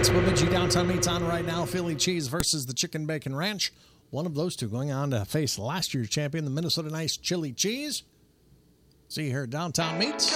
Lots of Bemidji Downtown Meats on right now. Philly Cheese versus the Chicken Bacon Ranch. One of those two going on to face last year's champion, the Minnesota Nice Chili Cheese. See you here at Downtown Meats.